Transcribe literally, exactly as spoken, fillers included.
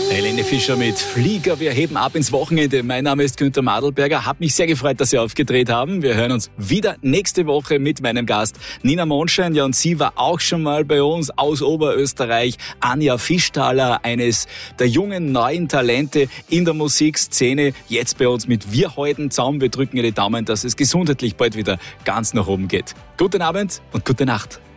Helene Fischer mit Flieger. Wir heben ab ins Wochenende. Mein Name ist Günther Madelberger. Hab mich sehr gefreut, dass Sie aufgedreht haben. Wir hören uns wieder nächste Woche mit meinem Gast Nina Mondschein. Ja, und sie war auch schon mal bei uns aus Oberösterreich. Anja Fischthaler, eines der jungen, neuen Talente in der Musikszene. Jetzt bei uns mit Wir halten zusammen. Wir drücken ihr die Daumen, dass es gesundheitlich bald wieder ganz nach oben geht. Guten Abend und gute Nacht.